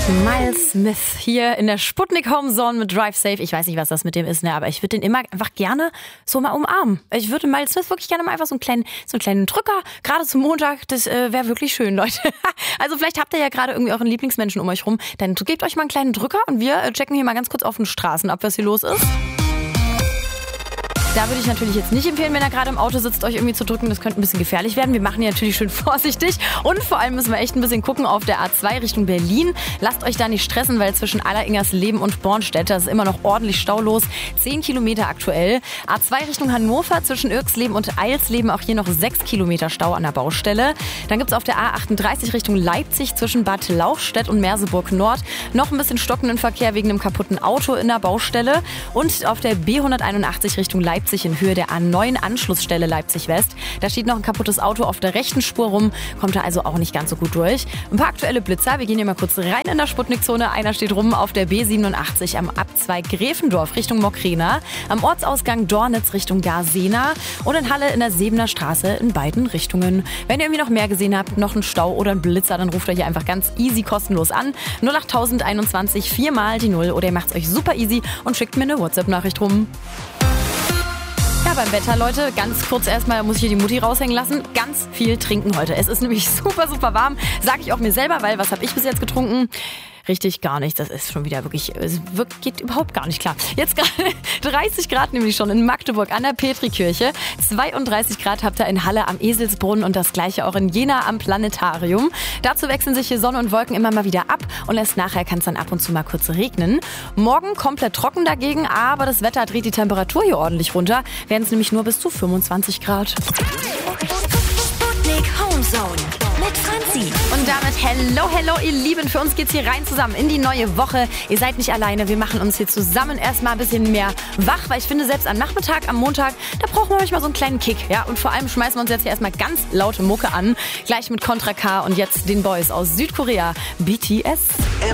Miles Smith hier in der Sputnik Home Zone mit Drive Safe. Ich weiß nicht, was das mit dem ist, ne, aber ich würde den immer einfach gerne so mal umarmen. Ich würde Miles Smith wirklich gerne mal einfach so einen kleinen Drücker, gerade zum Montag, das wäre wirklich schön, Leute. Also vielleicht habt ihr ja gerade irgendwie euren Lieblingsmenschen um euch rum, dann gebt euch mal einen kleinen Drücker und wir checken hier mal ganz kurz auf den Straßen ab, was hier los ist. Da würde ich natürlich jetzt nicht empfehlen, wenn ihr gerade im Auto sitzt, euch irgendwie zu drücken. Das könnte ein bisschen gefährlich werden. Wir machen hier natürlich schön vorsichtig. Und vor allem müssen wir echt ein bisschen gucken auf der A2 Richtung Berlin. Lasst euch da nicht stressen, weil zwischen Alleringersleben und Bornstedt, da ist immer noch ordentlich staulos. 10 Kilometer aktuell. A2 Richtung Hannover zwischen Irksleben und Eilsleben auch hier noch 6 Kilometer Stau an der Baustelle. Dann gibt es auf der A38 Richtung Leipzig zwischen Bad Lauchstädt und Merseburg Nord noch ein bisschen stockenden Verkehr wegen einem kaputten Auto in der Baustelle. Und auf der B181 Richtung Leipzig in Höhe der A9 Anschlussstelle Leipzig West. Da steht noch ein kaputtes Auto auf der rechten Spur rum, kommt da also auch nicht ganz so gut durch. Ein paar aktuelle Blitzer, wir gehen hier mal kurz rein in der Sputnik-Zone. Einer steht rum auf der B87 am Abzweig Gräfendorf Richtung Mokrena, am Ortsausgang Dornitz Richtung Garsena und in Halle in der Sebener Straße in beiden Richtungen. Wenn ihr irgendwie noch mehr gesehen habt, noch einen Stau oder einen Blitzer, dann ruft euch hier einfach ganz easy kostenlos an. 08021 4 mal die 0 oder ihr macht's euch super easy und schickt mir eine WhatsApp-Nachricht rum. Ja, beim Wetter, Leute, ganz kurz erstmal muss ich hier die Mutti raushängen lassen. Ganz viel trinken heute. Es ist nämlich super, super warm. Sag ich auch mir selber, weil was habe ich bis jetzt getrunken? Richtig gar nichts. Das ist schon wieder wirklich, geht überhaupt gar nicht klar. Jetzt gerade 30 Grad nämlich schon in Magdeburg an der Petrikirche. 32 Grad habt ihr in Halle am Eselsbrunnen und das gleiche auch in Jena am Planetarium. Dazu wechseln sich hier Sonne und Wolken immer mal wieder ab und erst nachher kann es dann ab und zu mal kurz regnen. Morgen komplett trocken dagegen, aber das Wetter dreht die Temperatur hier ordentlich runter. Werden es nämlich nur bis zu 25 Grad. Sputnik Home Zone mit Franzi. Und damit hello, ihr Lieben. Für uns geht's hier rein zusammen in die neue Woche. Ihr seid nicht alleine. Wir machen uns hier zusammen erstmal ein bisschen mehr wach, weil ich finde, selbst am Nachmittag, am Montag, da brauchen wir manchmal so einen kleinen Kick. Ja, und vor allem schmeißen wir uns jetzt hier erstmal ganz laute Mucke an. Gleich mit Contra K und jetzt den Boys aus Südkorea, BTS.